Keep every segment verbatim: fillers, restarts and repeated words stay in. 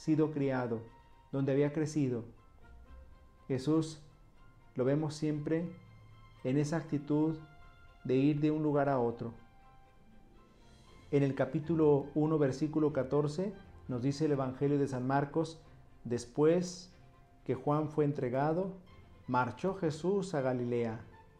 sido criado, donde había crecido. Jesús lo vemos siempre en esa actitud de ir de un lugar a otro. En el capítulo uno, versículo catorce, nos dice el Evangelio de San Marcos: después que Juan fue entregado, marchó Jesús a Galilea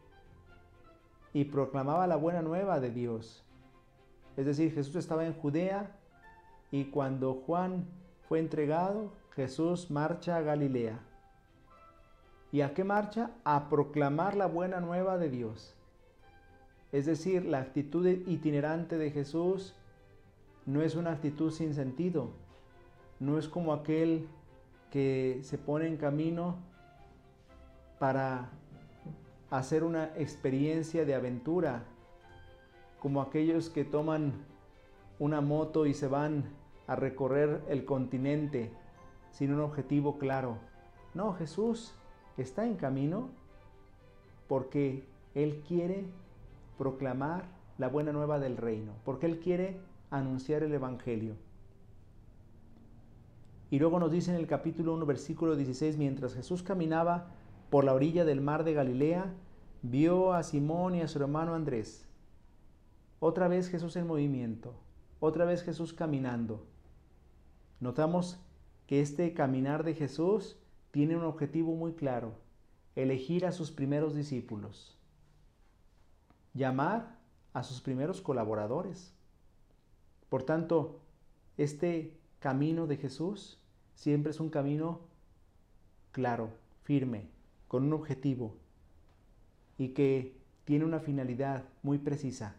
y proclamaba la buena nueva de Dios. Es decir, Jesús estaba en Judea y cuando Juan fue entregado, Jesús marcha a Galilea. ¿Y a qué marcha? A proclamar la buena nueva de Dios. Es decir, la actitud itinerante de Jesús no es una actitud sin sentido. No es como aquel que se pone en camino para hacer una experiencia de aventura, como aquellos que toman una moto y se van a recorrer el continente sin un objetivo claro. No, Jesús está en camino porque Él quiere proclamar la buena nueva del reino, porque Él quiere anunciar el Evangelio. Y luego nos dice en el capítulo uno, versículo dieciséis, mientras Jesús caminaba por la orilla del mar de Galilea, vio a Simón y a su hermano Andrés. Otra vez Jesús en movimiento, otra vez Jesús caminando. Notamos que este caminar de Jesús tiene un objetivo muy claro: elegir a sus primeros discípulos, llamar a sus primeros colaboradores. Por tanto, este camino de Jesús siempre es un camino claro, firme, con un objetivo y que tiene una finalidad muy precisa.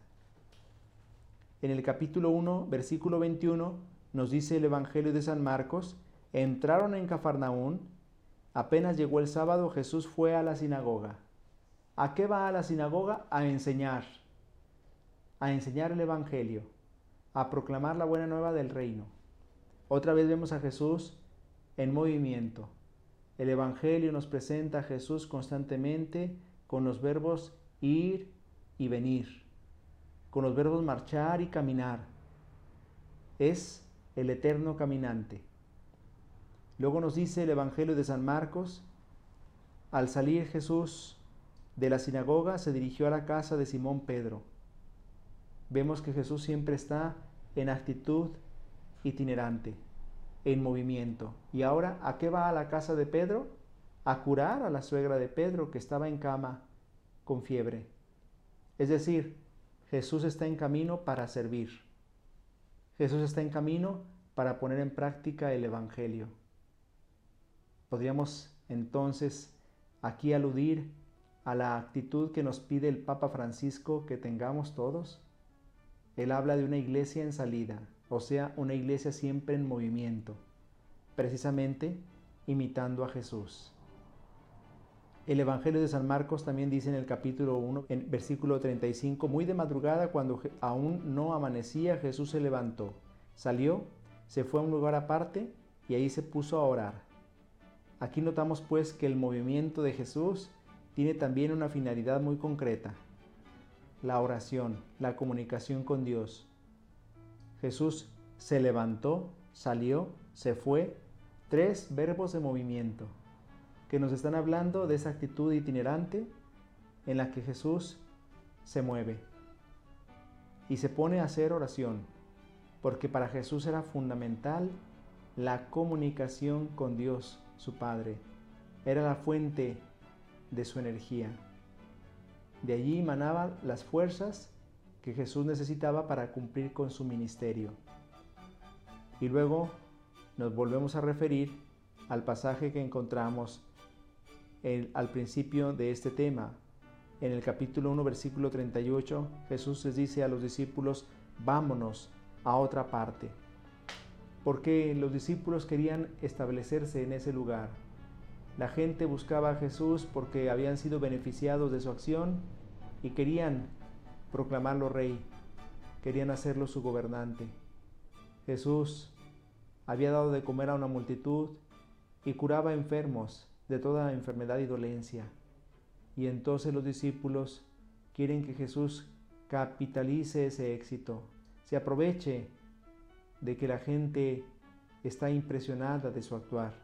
En el capítulo uno, versículo veintiuno, nos dice el Evangelio de San Marcos: entraron en Cafarnaún, apenas llegó el sábado, Jesús fue a la sinagoga. ¿A qué va a la sinagoga? A enseñar, a enseñar el Evangelio, a proclamar la buena nueva del reino. Otra vez vemos a Jesús en movimiento. El Evangelio nos presenta a Jesús constantemente con los verbos ir y venir, con los verbos marchar y caminar. Es el eterno caminante. Luego nos dice el Evangelio de San Marcos: al salir Jesús de la sinagoga se dirigió a la casa de Simón Pedro. Vemos que Jesús siempre está en actitud itinerante, en movimiento. ¿Y ahora a qué va a la casa de Pedro? A curar a la suegra de Pedro, que estaba en cama con fiebre. Es decir, Jesús está en camino para servir. Jesús está en camino para poner en práctica el Evangelio. Podríamos entonces aquí aludir a la actitud que nos pide el Papa Francisco que tengamos todos. Él habla de una iglesia en salida, o sea, una iglesia siempre en movimiento, precisamente imitando a Jesús. El Evangelio de San Marcos también dice en el capítulo uno, en versículo treinta y cinco, muy de madrugada, cuando aún no amanecía, Jesús se levantó, salió, se fue a un lugar aparte y ahí se puso a orar. Aquí notamos pues que el movimiento de Jesús tiene también una finalidad muy concreta: la oración, la comunicación con Dios. Jesús se levantó, salió, se fue, tres verbos de movimiento que nos están hablando de esa actitud itinerante en la que Jesús se mueve y se pone a hacer oración, porque para Jesús era fundamental la comunicación con Dios, su Padre. Era la fuente de su energía. De allí emanaban las fuerzas que Jesús necesitaba para cumplir con su ministerio. Y luego nos volvemos a referir al pasaje que encontramos en, al principio de este tema. En el capítulo uno, versículo treinta y ocho, Jesús les dice a los discípulos: vámonos a otra parte. Porque los discípulos querían establecerse en ese lugar. La gente buscaba a Jesús porque habían sido beneficiados de su acción y querían proclamarlo rey, querían hacerlo su gobernante. Jesús había dado de comer a una multitud y curaba enfermos de toda enfermedad y dolencia. Y entonces los discípulos quieren que Jesús capitalice ese éxito, se aproveche de que la gente está impresionada de su actuar.